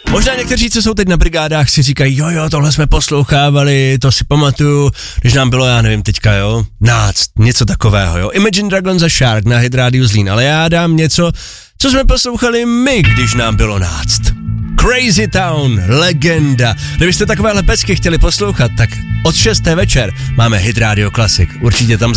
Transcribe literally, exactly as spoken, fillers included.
Možná někteří, co jsou teď na brigádách, si říkají, jo, jo, tohle jsme poslouchávali, to si pamatuju, když nám bylo, já nevím, teďka, jo, náct, něco takového, jo. Imagine Dragons a Shark na Hit Radio Zlín, ale já dám něco, co jsme poslouchali my, když nám bylo náct. Crazy Town, legenda. Kdybyste takovéhle pecky chtěli poslouchat, tak od šesté večer máme Hit Radio Classic. Určitě tam